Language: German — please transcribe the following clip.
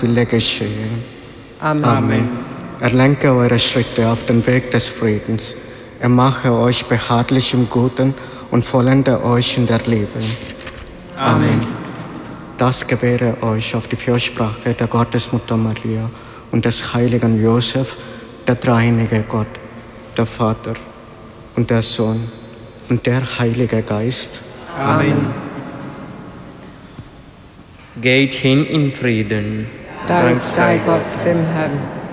Wille geschehe. Amen. Er lenke eure Schritte auf den Weg des Friedens. Er mache euch behaglich im Guten und vollende euch in der Liebe. Amen. Das gewähre euch auf die Fürsprache der Gottesmutter Maria und des heiligen Josef, der dreieinige Gott, der Vater und der Sohn und der Heilige Geist. Amen. Geht hin in Frieden. Dank sei Gott dem Herrn.